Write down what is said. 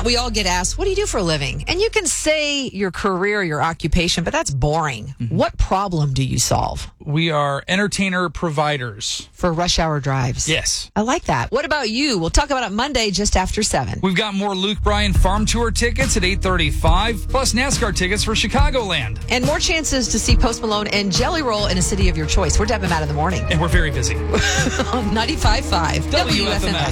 We all get asked, what do you do for a living? And you can say your career, your occupation, but that's boring. Mm-hmm. What problem do you solve? We are entertainer providers. For Rush Hour Drives. Yes. I like that. What about you? We'll talk about it Monday just after 7. We've got more Luke Bryan Farm Tour tickets at 8:35, plus NASCAR tickets for Chicagoland. And more chances to see Post Malone and Jelly Roll in a city of your choice. We're Deb and Matt in the morning. And we're very busy. On 95.5 WFMS.